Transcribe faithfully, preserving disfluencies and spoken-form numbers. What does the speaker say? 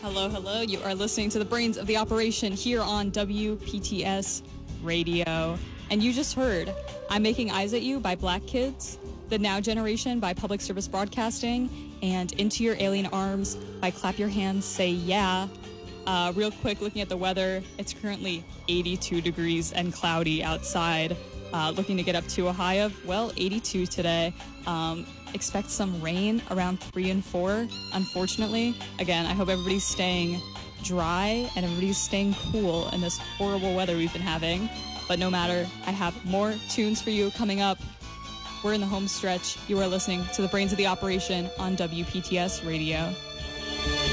Hello, hello. You are listening to the Brains of the Operation here on W P T S Radio. And you just heard I'm Making Eyes at You by Black Kids, The Now Generation by Public Service Broadcasting, and Into Your Alien Arms by Clap Your Hands, Say Yeah. Uh, real quick, looking at the weather, it's currently eighty-two degrees and cloudy outside. Uh, looking to get up to a high of, well, eighty-two today. Um, expect some rain around three and four, unfortunately. Again, I hope everybody's staying dry and everybody's staying cool in this horrible weather we've been having. But no matter, I have more tunes for you coming up. We're in the home stretch. You are listening to the Brains of the Operation on W P T S Radio.